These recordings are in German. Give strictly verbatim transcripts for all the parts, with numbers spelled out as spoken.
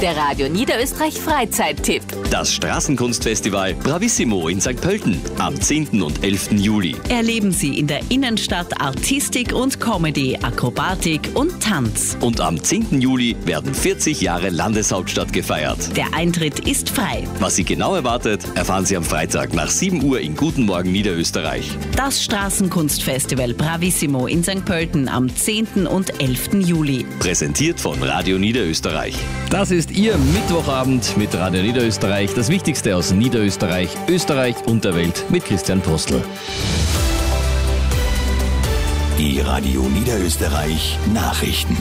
Der Radio Niederösterreich Freizeittipp. Das Straßenkunstfestival Bravissimo in Sankt Pölten am zehnten und elften Juli. Erleben Sie in der Innenstadt Artistik und Comedy, Akrobatik und Tanz. Und am zehnten Juli werden vierzig Jahre Landeshauptstadt gefeiert. Der Eintritt ist frei. Was Sie genau erwartet, erfahren Sie am Freitag nach sieben Uhr in Guten Morgen Niederösterreich. Das Straßenkunstfestival Bravissimo in Sankt Pölten am zehnten und elften Juli. Präsentiert von Radio Niederösterreich. Das ist Ihr Mittwochabend mit Radio Niederösterreich. Das Wichtigste aus Niederösterreich, Österreich und der Welt mit Christian Postel. Die Radio Niederösterreich Nachrichten.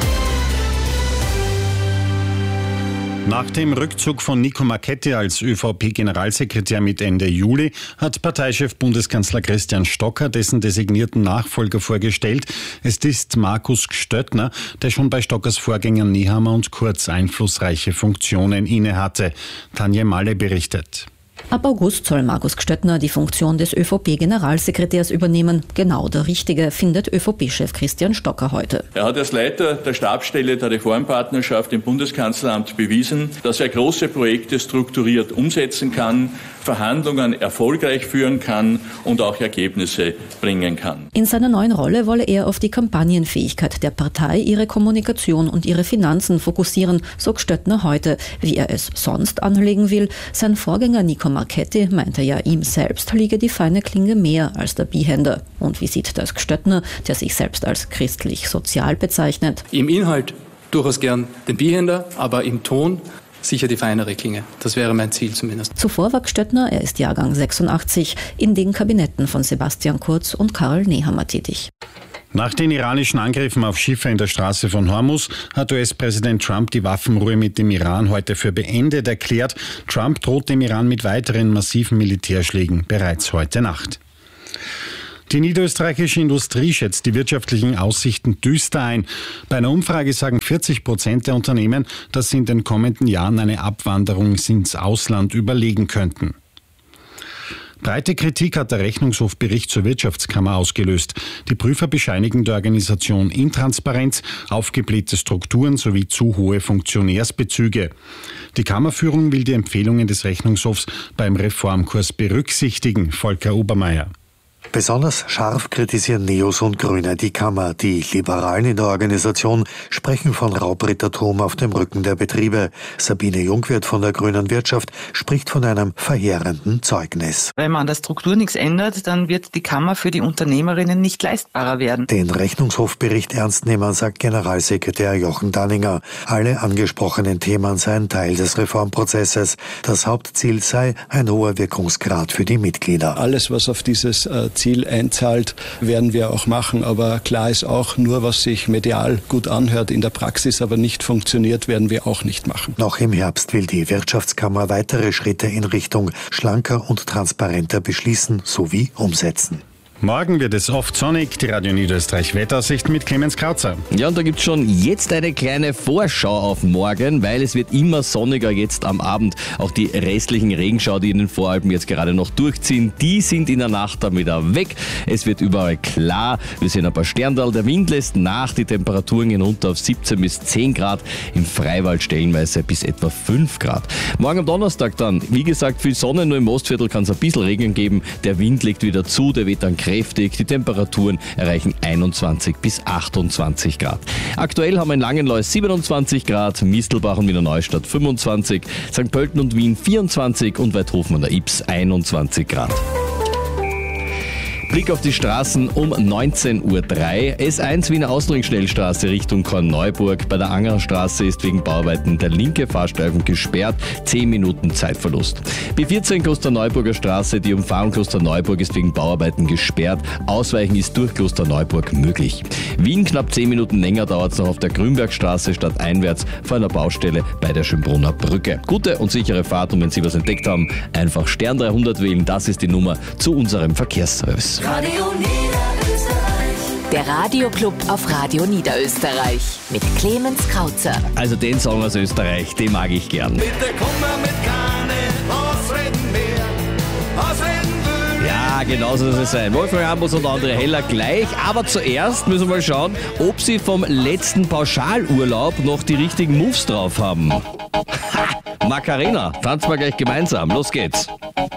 Nach dem Rückzug von Nico Marchetti als ÖVP-Generalsekretär mit Ende Juli hat Parteichef Bundeskanzler Christian Stocker dessen designierten Nachfolger vorgestellt. Es ist Markus Gstöttner, der schon bei Stockers Vorgängern Nehammer und Kurz einflussreiche Funktionen innehatte. Tanja Malle berichtet. Ab August soll Markus Gstöttner die Funktion des ÖVP-Generalsekretärs übernehmen. Genau der Richtige, findet ÖVP-Chef Christian Stocker heute. Er hat als Leiter der Stabsstelle der Reformpartnerschaft im Bundeskanzleramt bewiesen, dass er große Projekte strukturiert umsetzen kann, Verhandlungen erfolgreich führen kann und auch Ergebnisse bringen kann. In seiner neuen Rolle wolle er auf die Kampagnenfähigkeit der Partei, ihre Kommunikation und ihre Finanzen fokussieren, sagt Gstöttner heute. Wie er es sonst anlegen will, sein Vorgänger Nico Marchetti meinte ja, ihm selbst liege die feine Klinge mehr als der Bihänder. Und wie sieht das Gstöttner, der sich selbst als christlich-sozial bezeichnet? Im Inhalt durchaus gern den Bihänder, aber im Ton sicher die feinere Klinge. Das wäre mein Ziel zumindest. Zuvor war Gstöttner, er ist Jahrgang sechsundachtzig, in den Kabinetten von Sebastian Kurz und Karl Nehammer tätig. Nach den iranischen Angriffen auf Schiffe in der Straße von Hormuz hat U S-Präsident Trump die Waffenruhe mit dem Iran heute für beendet erklärt. Trump droht dem Iran mit weiteren massiven Militärschlägen bereits heute Nacht. Die niederösterreichische Industrie schätzt die wirtschaftlichen Aussichten düster ein. Bei einer Umfrage sagen vierzig Prozent der Unternehmen, dass sie in den kommenden Jahren eine Abwanderung ins Ausland überlegen könnten. Breite Kritik hat der Rechnungshofbericht zur Wirtschaftskammer ausgelöst. Die Prüfer bescheinigen der Organisation Intransparenz, aufgeblähte Strukturen sowie zu hohe Funktionärsbezüge. Die Kammerführung will die Empfehlungen des Rechnungshofs beim Reformkurs berücksichtigen. Volker Obermeier. Besonders scharf kritisieren Neos und Grüne die Kammer. Die Liberalen in der Organisation sprechen von Raubrittertum auf dem Rücken der Betriebe. Sabine Jungwirth von der Grünen Wirtschaft spricht von einem verheerenden Zeugnis. Wenn man an der Struktur nichts ändert, dann wird die Kammer für die Unternehmerinnen nicht leistbarer werden. Den Rechnungshofbericht ernst nehmen, sagt Generalsekretär Jochen Danninger. Alle angesprochenen Themen seien Teil des Reformprozesses. Das Hauptziel sei ein hoher Wirkungsgrad für die Mitglieder. Alles, was auf dieses äh, Ziel einzahlt, werden wir auch machen. Aber klar ist auch, nur was sich medial gut anhört, in der Praxis aber nicht funktioniert, werden wir auch nicht machen. Noch im Herbst will die Wirtschaftskammer weitere Schritte in Richtung schlanker und transparenter beschließen sowie umsetzen. Morgen wird es oft sonnig, die Radio Niederösterreich Wetteraussicht mit Clemens Krauzer. Ja, und da gibt es schon jetzt eine kleine Vorschau auf morgen, weil es wird immer sonniger jetzt am Abend. Auch die restlichen Regenschau, die in den Voralpen jetzt gerade noch durchziehen, die sind in der Nacht dann wieder weg. Es wird überall klar, wir sehen ein paar Sterndal, der Wind lässt nach, die Temperaturen gehen runter auf siebzehn bis zehn Grad, im Freiwald stellenweise bis etwa fünf Grad. Morgen am Donnerstag dann, wie gesagt, viel Sonne, nur im Ostviertel kann es ein bisschen Regen geben, der Wind legt wieder zu, der weht dann kräftig. Die Temperaturen erreichen einundzwanzig bis achtundzwanzig Grad. Aktuell haben wir in Langenlois siebenundzwanzig Grad, Mistelbach und Wiener Neustadt fünfundzwanzig, Sankt Pölten und Wien vierundzwanzig und Weidhofen an der Ybbs einundzwanzig Grad. Blick auf die Straßen um neunzehn Uhr drei. S eins Wiener Ausring-Schnellstraße Richtung Korneuburg. Bei der Angerstraße ist wegen Bauarbeiten der linke Fahrstreifen gesperrt. zehn Minuten Zeitverlust. B vierzehn Klosterneuburger Straße. Die Umfahrung Klosterneuburg ist wegen Bauarbeiten gesperrt. Ausweichen ist durch Klosterneuburg möglich. Wien knapp zehn Minuten länger dauert es noch auf der Grünbergstraße statt einwärts vor einer Baustelle bei der Schönbrunner Brücke. Gute und sichere Fahrt und wenn Sie was entdeckt haben, einfach Stern dreihundert wählen. Das ist die Nummer zu unserem Verkehrsservice. Radio Niederösterreich. Der Radioclub auf Radio Niederösterreich mit Clemens Krauzer. Also den Song aus Österreich, den mag ich gern. Bitte komm mal mit keine Ausreden mehr. Ausreden will. Ja, genau so soll es sein. Wolfgang Ambros und André Heller gleich. Aber zuerst müssen wir mal schauen, ob sie vom letzten Pauschalurlaub noch die richtigen Moves drauf haben. Macarena. Tanzen wir gleich gemeinsam. Los geht's.